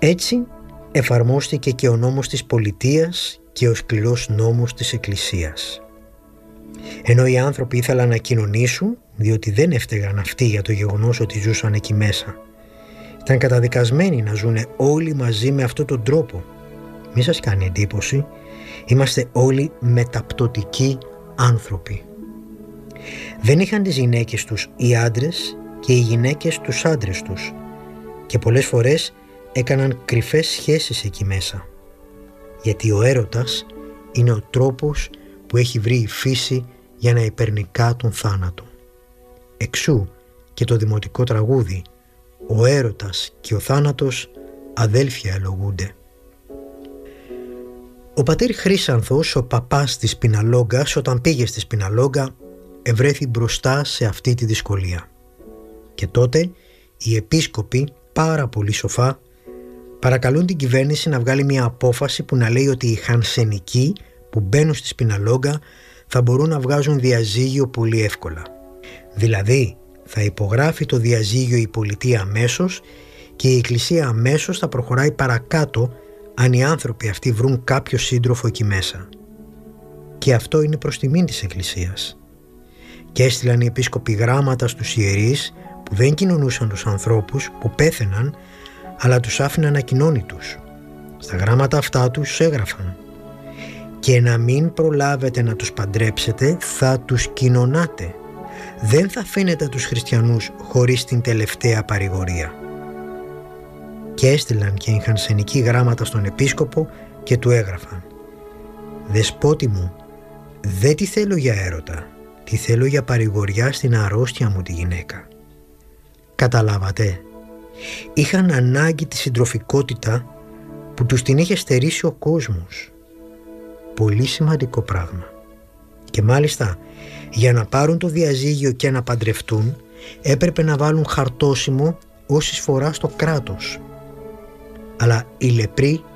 Έτσι εφαρμόστηκε και ο νόμος της πολιτείας και ο σκληρός νόμος της Εκκλησίας. Ενώ οι άνθρωποι ήθελαν να κοινωνήσουν, διότι δεν έφταιγαν αυτοί για το γεγονός ότι ζούσαν εκεί μέσα. Ήταν καταδικασμένοι να ζουν όλοι μαζί με αυτόν τον τρόπο. Μη σας κάνει εντύπωση, είμαστε όλοι μεταπτωτικοί άνθρωποι. Δεν είχαν τις γυναίκες τους οι άντρες και οι γυναίκες τους άντρες τους, και πολλές φορές έκαναν κρυφές σχέσεις εκεί μέσα. Γιατί ο έρωτας είναι ο τρόπος που έχει βρει η φύση για να υπερνικά τον θάνατο. Εξού και το δημοτικό τραγούδι «Ο έρωτας και ο θάνατος αδέλφια ελογούνται». Ο πατήρ Χρύσανθος, ο παπάς της Πιναλόγκας, όταν πήγε στη Σπιναλόγκα, ευρέθη μπροστά σε αυτή τη δυσκολία. Και τότε οι επίσκοποι, πάρα πολύ σοφά, παρακαλούν την κυβέρνηση να βγάλει μια απόφαση που να λέει ότι οι χανσενικοί που μπαίνουν στη Σπιναλόγκα θα μπορούν να βγάζουν διαζύγιο πολύ εύκολα. Δηλαδή θα υπογράφει το διαζύγιο η πολιτεία αμέσως και η Εκκλησία αμέσως θα προχωράει παρακάτω αν οι άνθρωποι αυτοί βρουν κάποιο σύντροφο εκεί μέσα. Και αυτό είναι προς τιμήν της Εκκλησίας. Και έστειλαν οι επίσκοποι γράμματα στους ιερείς που δεν κοινωνούσαν τους ανθρώπους που πέθαιναν, αλλά τους άφηναν ακοινώνητους. Στα γράμματα αυτά τους έγραφαν: «Και να μην προλάβετε να τους παντρέψετε, θα τους κοινωνάτε. Δεν θα αφήνετε τους χριστιανούς χωρίς την τελευταία παρηγορία». Και έστειλαν και οι χανσενικοί γράμματα στον επίσκοπο και του έγραφαν: «Δεσπότη μου, δεν τη θέλω για έρωτα, τη θέλω για παρηγοριά στην αρρώστια μου τη γυναίκα». Καταλάβατε, είχαν ανάγκη τη συντροφικότητα που τους την είχε στερήσει ο κόσμος. Πολύ σημαντικό πράγμα. Και μάλιστα για να πάρουν το διαζύγιο και να παντρευτούν έπρεπε να βάλουν χαρτόσημο όσης φορά στο κράτος. Αλλά οι λεπροί